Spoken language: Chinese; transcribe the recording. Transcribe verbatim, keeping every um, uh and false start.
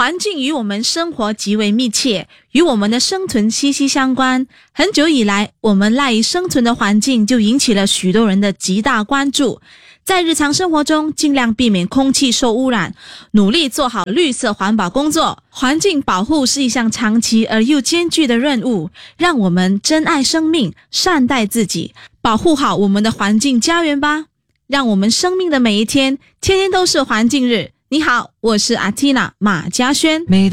环境与我们生活极为密切，与我们的生存息息相关。很久以来，我们赖以生存的环境就引起了许多人的极大关注。在日常生活中，尽量避免空气受污染，努力做好绿色环保工作。环境保护是一项长期而又艰巨的任务，让我们珍爱生命，善待自己，保护好我们的环境家园吧。让我们生命的每一天，天天都是环境日。你好，我是阿缇娜马嘉轩。